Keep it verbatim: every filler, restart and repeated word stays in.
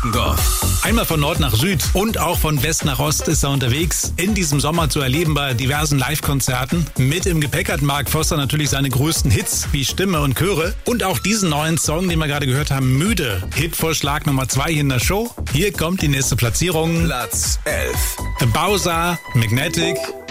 Bostendorf. Einmal von Nord nach Süd und auch von West nach Ost ist er unterwegs. In diesem Sommer zu erleben bei diversen Live-Konzerten. Mit im Gepäck hat Mark Foster natürlich seine größten Hits wie Stimme und Chöre. Und auch diesen neuen Song, den wir gerade gehört haben, Müde. Hitvorschlag Nummer zwei hier in der Show. Hier kommt die nächste Platzierung. Platz elf. Bowser, Magnetic.